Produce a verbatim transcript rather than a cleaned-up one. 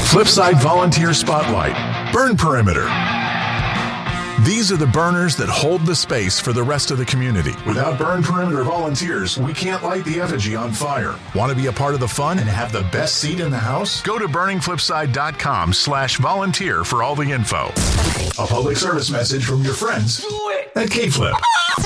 Flipside Volunteer Spotlight. Burn Perimeter. These are the burners that hold the space for the rest of the community. Without Burn Perimeter volunteers, we can't light the effigy on fire. Want to be a part of the fun and have the best seat in the house? Go to burning flipside dot com slash volunteer for all the info. A public service message from your friends at K-Flip.